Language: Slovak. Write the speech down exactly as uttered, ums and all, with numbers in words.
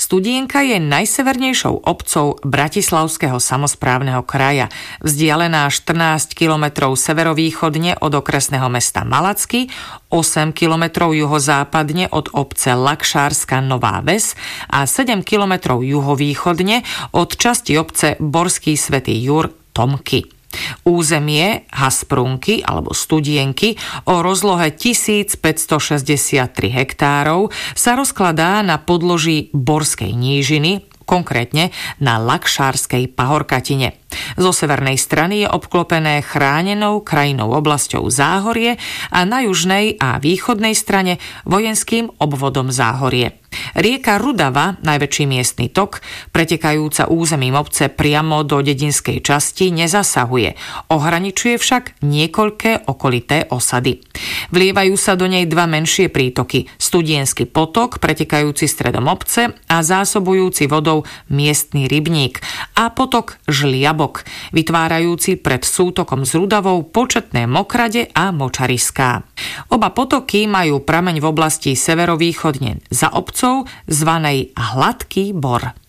Studienka je najsevernejšou obcou Bratislavského samosprávneho kraja, vzdialená štrnásť kilometrov severovýchodne od okresného mesta Malacky, osem kilometrov juhozápadne od obce Lakšárska Nová Ves a sedem kilometrov juhovýchodne od časti obce Borský Svätý Jur Tomky. Územie Hasprunky alebo Studienky o rozlohe tisícpäťstošesťdesiattri hektárov sa rozkladá na podloží Borskej nížiny, konkrétne na Lakšárskej pahorkatine. Zo severnej strany je obklopené chránenou krajinnou oblasťou Záhorie a na južnej a východnej strane vojenským obvodom Záhorie. Rieka Rudava, najväčší miestny tok, pretekajúca územím obce priamo do dedinskej časti, nezasahuje. Ohraničuje však niekoľké okolité osady. Vlievajú sa do nej dva menšie prítoky. Studienský potok, pretekajúci stredom obce a zásobujúci vodou miestny rybník, a potok Žliabok, vytvárajúci pred sútokom s Rudavou početné mokrade a močariská. Oba potoky majú prameň v oblasti severovýchodne za obcov zvanej Hladký Bor.